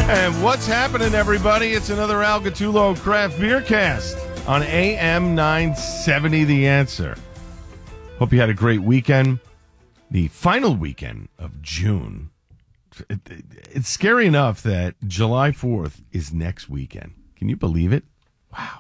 And what's happening, everybody? It's another Al Gattullo Craft Beer Cast on AM 970 The Answer. Hope you had a great weekend. The final weekend of June. It's scary enough that July 4th is next weekend. Can you believe it? Wow.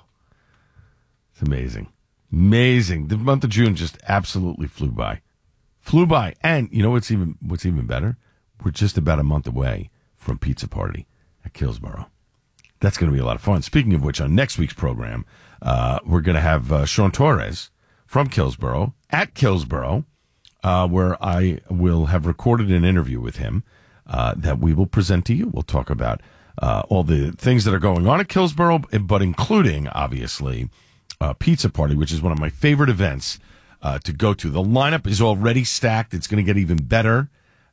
It's amazing. Amazing. The month of June just absolutely flew by. Flew by. And you know what's even better? We're just about a month away from Pizza Party at Killsborough. That's going to be a lot of fun. Speaking of which, on next week's program, we're going to have Sean Torres from Killsborough at Killsborough, where I will have recorded an interview with him that we will present to you. We'll talk about all the things that are going on at Killsborough, but including, obviously, Pizza Party, which is one of my favorite events to go to. The lineup is already stacked. It's going to get even better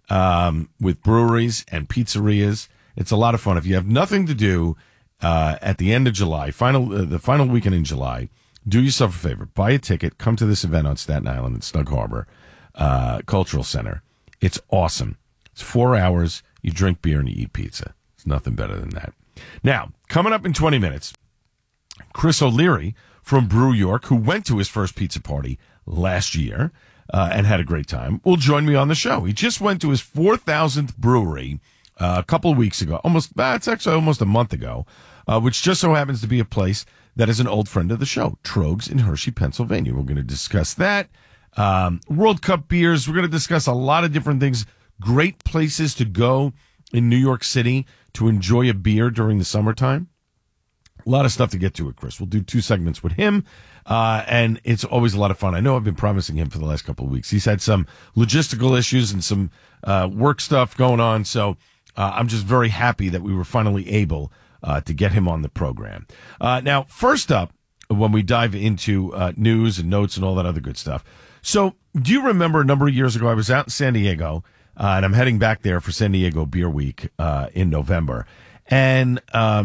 with breweries and pizzerias. It's a lot of fun. If you have nothing to do at the end of July, the final weekend in July, do yourself a favor. Buy a ticket. Come to this event on Staten Island at Snug Harbor Cultural Center. It's awesome. It's 4 hours. You drink beer and you eat pizza. It's nothing better than that. Now, coming up in 20 minutes, Chris O'Leary from Brew York, who went to his first pizza party last year and had a great time, will join me on the show. He just went to his 4,000th brewery a couple of weeks ago. It's actually almost a month ago, which just so happens to be a place that is an old friend of the show, Trogs in Hershey, Pennsylvania. We're going to discuss that. World Cup beers. We're going to discuss a lot of different things. Great places to go in New York City to enjoy a beer during the summertime. A lot of stuff to get to with Chris. We'll do 2 segments with him, and it's always a lot of fun. I know I've been promising him for the last couple of weeks. He's had some logistical issues and some work stuff going on, so I'm just very happy that we were finally able to get him on the program. Now, first up, when we dive into news and notes and all that other good stuff. So, do you remember a number of years ago, I was out in San Diego, and I'm heading back there for San Diego Beer Week in November. And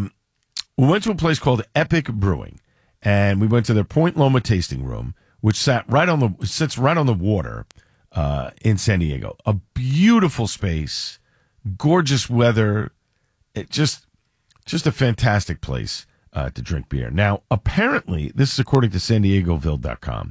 we went to a place called Epic Brewing, and we went to their Point Loma tasting room, which sits right on the water in San Diego. A beautiful space, gorgeous weather, just a fantastic place to drink beer. Now, apparently, this is according to SanDiegoVille.com.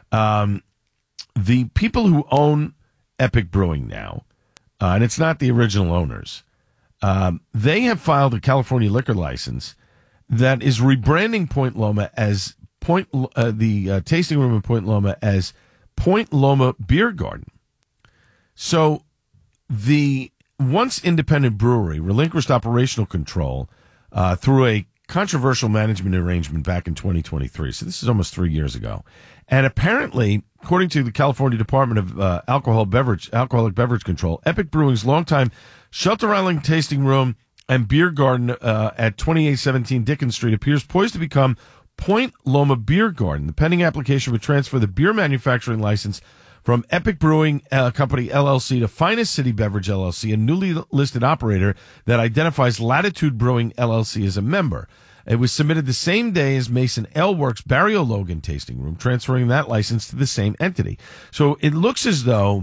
The people who own Epic Brewing now, and it's not the original owners, they have filed a California liquor license that is rebranding Point Loma as the tasting room in Point Loma as Point Loma Beer Garden. So the once independent brewery relinquished operational control through a controversial management arrangement back in 2023. So this is almost 3 years ago. And apparently, according to the California Department of Alcoholic Beverage Control, Epic Brewing's longtime Shelter Island tasting room and beer garden at 2817 Dickens Street appears poised to become Point Loma Beer Garden. The pending application would transfer the beer manufacturing license from Epic Brewing Company, LLC, to Finest City Beverage, LLC, a newly listed operator that identifies Latitude Brewing, LLC, as a member. It was submitted the same day as Mason Ale Works Barrio Logan tasting room, transferring that license to the same entity. So it looks as though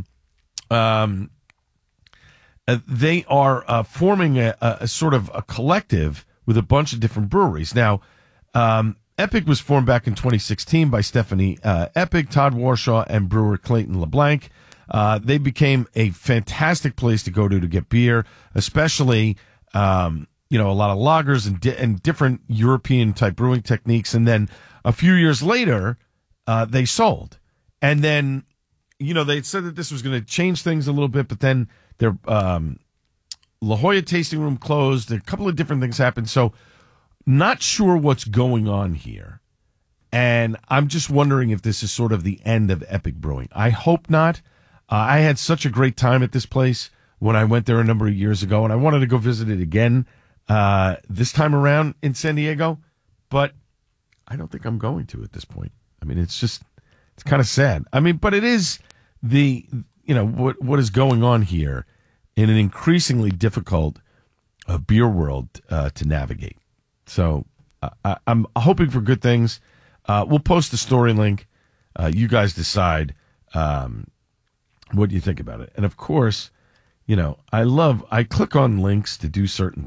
they are forming a sort of a collective with a bunch of different breweries. Now, Epic was formed back in 2016 by Stephanie Epic, Todd Warshaw, and brewer Clayton LeBlanc. They became a fantastic place to go to get beer, especially a lot of lagers and different European-type brewing techniques. And then a few years later, they sold. And then, they said that this was going to change things a little bit, but then their La Jolla tasting room closed. A couple of different things happened. So not sure what's going on here. And I'm just wondering if this is sort of the end of Epic Brewing. I hope not. I had such a great time at this place when I went there a number of years ago, and I wanted to go visit it again this time around in San Diego, but I don't think I'm going to at this point. I mean, it's kind of sad. I mean, but it is what is going on here in an increasingly difficult beer world to navigate. So I'm hoping for good things. We'll post the story link. You guys decide what you think about it. And of course, I click on links to do certain